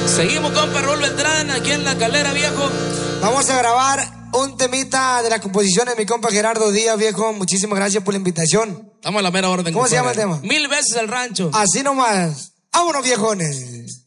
Seguimos, compa Raúl Beltrán, aquí en La Calera, viejo. Vamos a grabar un temita de la composición de mi compa Gerardo Díaz, viejo. Muchísimas gracias por la invitación. Estamos a la mera orden. ¿Cómo se llama el tema? Mil veces el rancho. Así nomás. ¡Vámonos, viejones!